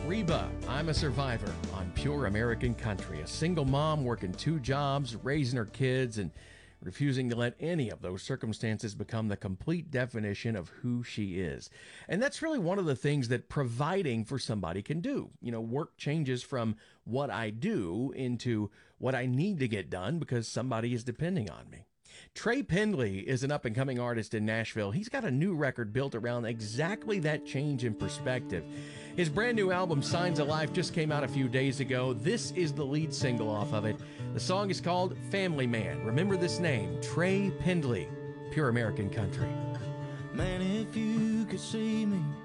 Reba, I'm a Survivor on Pure American Country. A single mom working 2 jobs, raising her kids, and refusing to let any of those circumstances become the complete definition of who she is. And that's really one of the things that providing for somebody can do. You know, work changes from what I do into what I need to get done because somebody is depending on me. Trey Pendley is an up-and-coming artist in Nashville. He's got a new record built around exactly that change in perspective. His brand new album, Signs of Life, just came out a few days ago. This is the lead single off of it. The song is called Family Man. Remember this name, Trey Pendley, Pure American Country. Man, if you could see me